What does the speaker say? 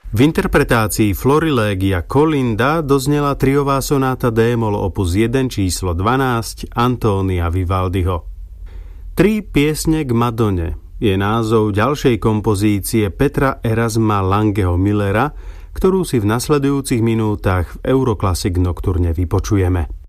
V interpretácii Florilegia Colinda doznela triová sonáta d-moll opus 1 číslo 12 Antónia Vivaldiho. Tri piesne k Madone je názov ďalšej kompozície Petra Erasma Langeho Müllera, ktorú si v nasledujúcich minútach v Euroclassic Nocturne vypočujeme.